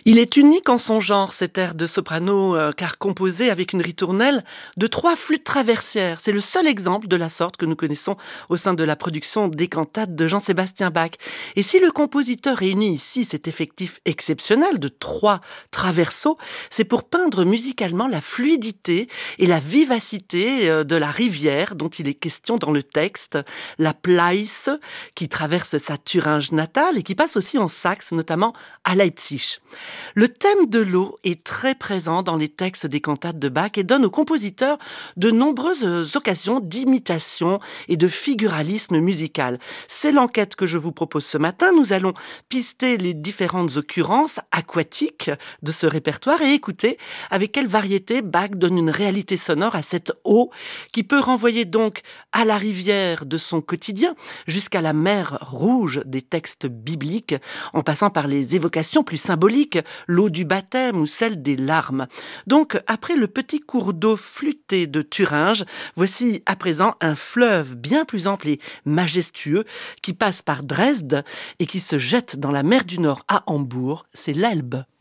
Il est unique en son genre, cet air de soprano, car composé avec une ritournelle de 3 flûtes traversières. C'est le seul exemple de la sorte que nous connaissons au sein de la production des cantates de Jean-Sébastien Bach. Et si le compositeur réunit ici cet effectif exceptionnel de 3 traversos, c'est pour peindre musicalement la fluidité et la vivacité de la rivière dont il est question dans le texte, la Pleiße, qui traverse sa Thuringe natale et qui passe aussi en Saxe, notamment à Leipzig. Le thème de l'eau est très présent dans les textes des cantates de Bach et donne au compositeur de nombreuses occasions d'imitation et de figuralisme musical. C'est l'enquête que je vous propose ce matin. Nous allons pister les différentes occurrences aquatiques de ce répertoire et écouter avec quelle variété Bach donne une réalité sonore à cette eau qui peut renvoyer donc à la rivière de son quotidien jusqu'à la mer rouge des textes bibliques en passant par les évocations plus symboliques, l'eau du baptême ou celle des larmes. Donc, après le petit cours d'eau flûté de Thuringe, voici à présent un fleuve bien plus ample et majestueux qui passe par Dresde et qui se jette dans la mer du Nord à Hambourg, c'est l'Elbe.